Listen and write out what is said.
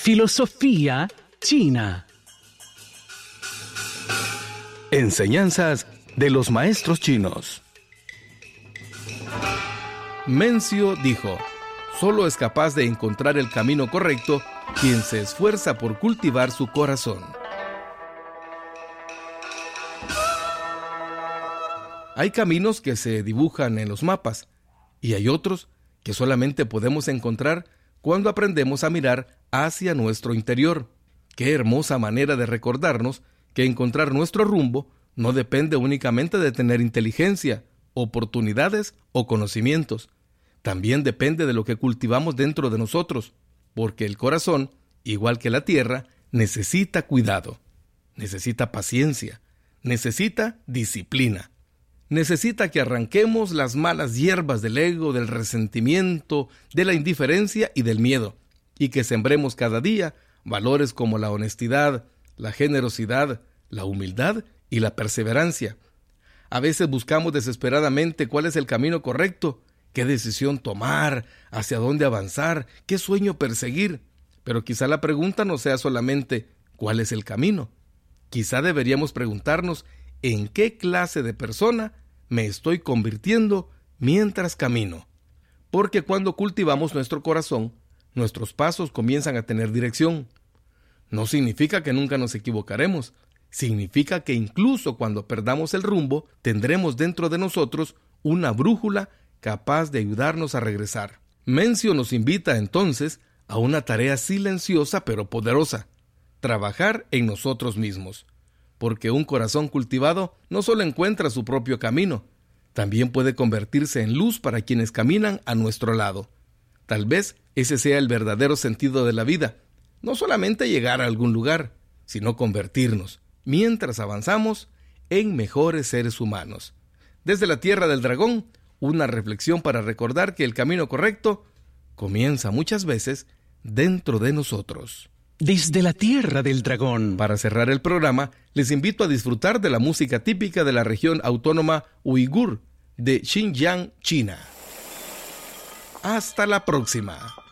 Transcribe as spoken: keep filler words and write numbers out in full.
Filosofía china. Enseñanzas de los maestros chinos. Mencio dijo: solo es capaz de encontrar el camino correcto quien se esfuerza por cultivar su corazón. Hay caminos que se dibujan en los mapas y hay otros que solamente podemos encontrar cuando aprendemos a mirar hacia nuestro interior. Qué hermosa manera de recordarnos que encontrar nuestro rumbo no depende únicamente de tener inteligencia, oportunidades o conocimientos. También depende de lo que cultivamos dentro de nosotros, porque el corazón, igual que la tierra, necesita cuidado, necesita paciencia, necesita disciplina. Necesita que arranquemos las malas hierbas del ego, del resentimiento, de la indiferencia y del miedo, y que sembremos cada día valores como la honestidad, la generosidad, la humildad y la perseverancia. A veces buscamos desesperadamente cuál es el camino correcto, qué decisión tomar, hacia dónde avanzar, qué sueño perseguir. Pero quizá la pregunta no sea solamente ¿cuál es el camino? Quizá deberíamos preguntarnos ¿en qué clase de persona me estoy convirtiendo mientras camino? Porque cuando cultivamos nuestro corazón, nuestros pasos comienzan a tener dirección. No significa que nunca nos equivocaremos. Significa que incluso cuando perdamos el rumbo, tendremos dentro de nosotros una brújula capaz de ayudarnos a regresar. Mencio nos invita entonces a una tarea silenciosa pero poderosa: trabajar en nosotros mismos. Porque un corazón cultivado no solo encuentra su propio camino, también puede convertirse en luz para quienes caminan a nuestro lado. Tal vez ese sea el verdadero sentido de la vida, no solamente llegar a algún lugar, sino convertirnos, mientras avanzamos, en mejores seres humanos. Desde la Tierra del Dragón, una reflexión para recordar que el camino correcto comienza muchas veces dentro de nosotros. Desde la Tierra del Dragón. Para cerrar el programa, les invito a disfrutar de la música típica de la región autónoma uigur de Xinjiang, China. Hasta la próxima.